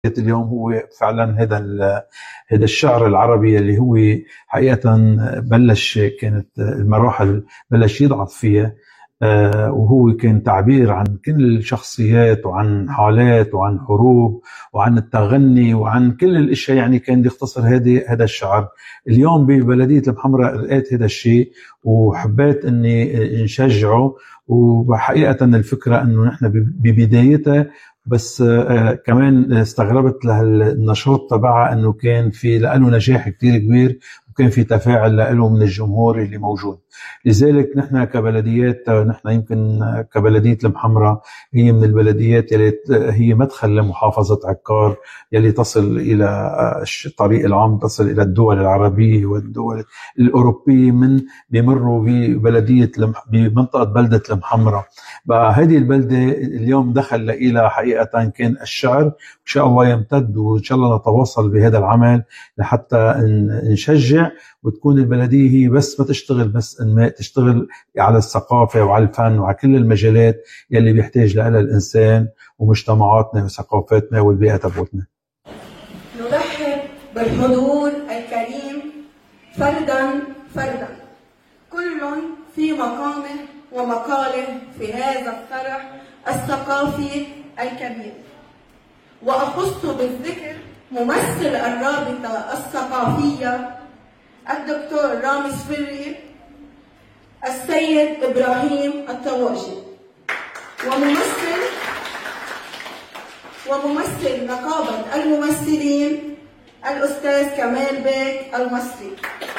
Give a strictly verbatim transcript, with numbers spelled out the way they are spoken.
اليوم هو فعلا هذا هذا الشعر العربي اللي هو حقيقة بلش، كانت المراحل بلش يضعف فيها، وهو كان تعبير عن كل الشخصيات وعن حالات وعن حروب وعن التغني وعن كل الاشياء، يعني كان يختصر هذه هذا الشعر. اليوم ببلدية المحمرة لقيت هذا الشيء وحبيت اني نشجعه، وحقيقة الفكرة انه نحن ببدايتها بس آه كمان استغربت للنشاط تبعها انه كان في له نجاح كتير كبير، وكان في تفاعل له من الجمهور اللي موجود. لذلك نحن كبلديات، نحن يمكن كبلدية المحمرة هي من البلديات يلي هي مدخل لمحافظة عكار، يلي تصل الى الطريق العام، تصل الى الدول العربية والدول الأوروبية، من بيمروا ببلدية بمنطقة بلدة المحمرة. بقى هذه البلدة اليوم دخل إلى حقيقة كان الشعر، إن شاء الله يمتد، وإن شاء الله نتواصل بهذا العمل لحتى نشجع، وتكون البلدية هي بس ما تشتغل بس إنماء، تشتغل على الثقافة وعلى الفن وعلى كل المجالات يلي بيحتاج لها الإنسان ومجتمعاتنا وثقافتنا والبيئة تبعتنا. نرحب بالحضور الكريم فردا فردا، كل في مقامه ومقاله في هذا الفرح الثقافي الكبير. وأخص بالذكر ممثل الرابطة الثقافية الدكتور رامز فري، السيد إبراهيم الطواجي، وممثل وممثل نقابة الممثلين الأستاذ كمال بيك المصري.